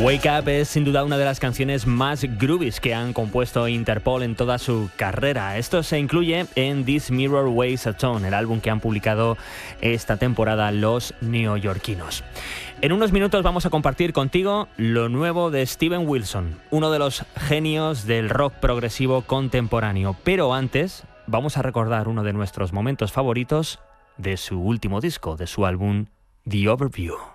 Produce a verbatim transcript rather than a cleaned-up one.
Wake Up es sin duda una de las canciones más groovies que han compuesto Interpol en toda su carrera. Esto se incluye en This Mirror Weighs a Ton, el álbum que han publicado esta temporada los neoyorquinos. En unos minutos vamos a compartir contigo lo nuevo de Steven Wilson, uno de los genios del rock progresivo contemporáneo. Pero antes vamos a recordar uno de nuestros momentos favoritos de su último disco, de su álbum The Overview.